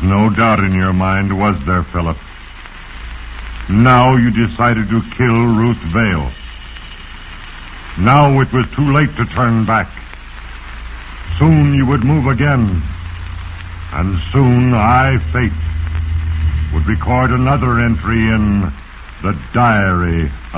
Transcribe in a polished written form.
no doubt in your mind, was there, Philip? Now you decided to kill Ruth Vale. Now it was too late to turn back. Soon you would move again. And soon I, Fate, would record another entry in the diary